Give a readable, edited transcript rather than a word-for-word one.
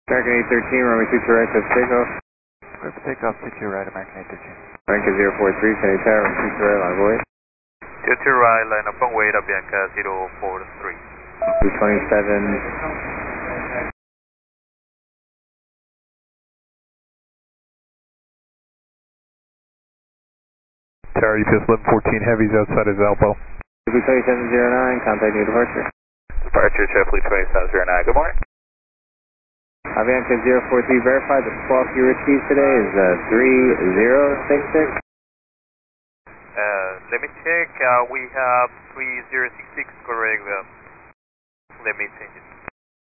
American 813, runway 22 right, that's takeoff. Clear for takeoff, 22 right, American 813. American 043, Sunny Tower, runway 22 right, line void. 22 right, line up and wait, Bianca 043. 227. Tower, UPS 1114 Heavy's outside of Valpo. 2709, contact new departure. Departure, Tripoli 2709, good morning. Avianca 043, verify the squawk you received today is 3066. Let me check, we have 3066 correct, let me change it.